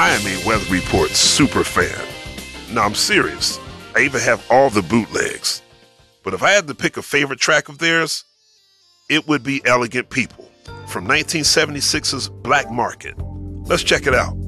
I am a Weather Report super fan. No, I'm serious. I even have all the bootlegs. But if I had to pick a favorite track of theirs, it would be Elegant People from 1976's Black Market. Let's check it out.